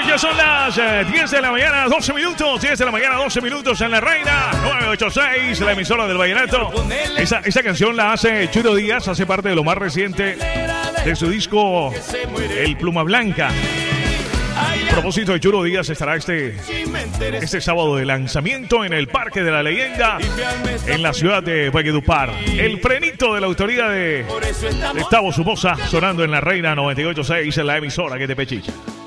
Ya son las 10 de la mañana, 12 minutos. 10 de la mañana, 12 minutos en La Reina 986, la emisora del vallenato. Esa canción la hace Churo Díaz, hace parte de lo más reciente de su disco El Pluma Blanca. A propósito de Churo Díaz, estará este sábado de lanzamiento en el Parque de la Leyenda, en la ciudad de Valledupar. El frenito de la autoría de Gustavo Somoza, sonando en La Reina 98.6, en la emisora que te pechicha.